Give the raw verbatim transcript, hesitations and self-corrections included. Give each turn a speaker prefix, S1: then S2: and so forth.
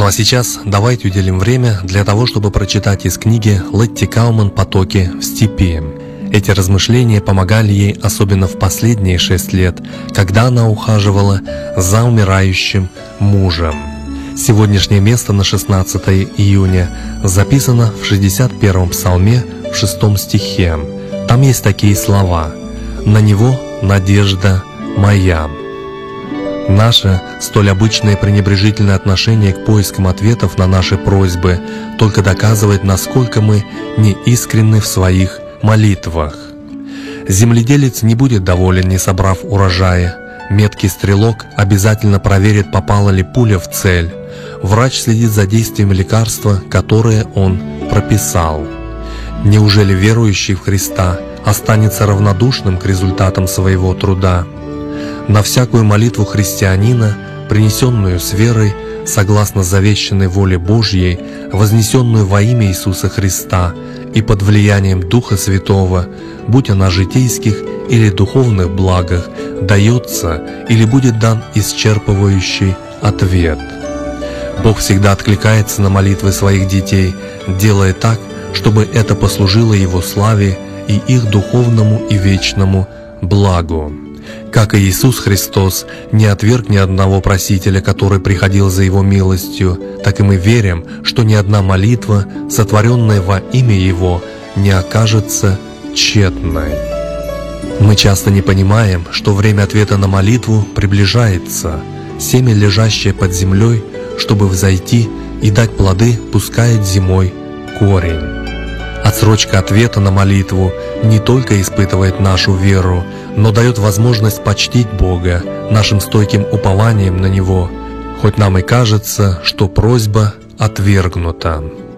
S1: Ну а сейчас давайте уделим время для того, чтобы прочитать из книги Летти Кауман «Потоки в степи». Эти размышления помогали ей особенно в последние шесть лет, когда она ухаживала за умирающим мужем. Сегодняшнее место на шестнадцатое июня записано в шестьдесят первом псалме в шестом стихе. Там есть такие слова: «На него надежда моя». Наше столь обычное пренебрежительное отношение к поискам ответов на наши просьбы только доказывает, насколько мы неискренны в своих молитвах. Земледелец не будет доволен, не собрав урожая. Меткий стрелок обязательно проверит, попала ли пуля в цель. Врач следит за действием лекарства, которое он прописал. Неужели верующий в Христа останется равнодушным к результатам своего труда? На всякую молитву христианина, принесенную с верой, согласно завещанной воле Божьей, вознесенную во имя Иисуса Христа и под влиянием Духа Святого, будь она о житейских или духовных благах, дается или будет дан исчерпывающий ответ. Бог всегда откликается на молитвы своих детей, делая так, чтобы это послужило Его славе и их духовному и вечному благу. Как и Иисус Христос не отверг ни одного просителя, который приходил за Его милостью, так и мы верим, что ни одна молитва, сотворенная во имя Его, не окажется тщетной. Мы часто не понимаем, что время ответа на молитву приближается. Семя, лежащее под землей, чтобы взойти и дать плоды, пускает зимой корень. Отсрочка ответа на молитву не только испытывает нашу веру, но дает возможность почтить Бога нашим стойким упованием на Него, хоть нам и кажется, что просьба отвергнута.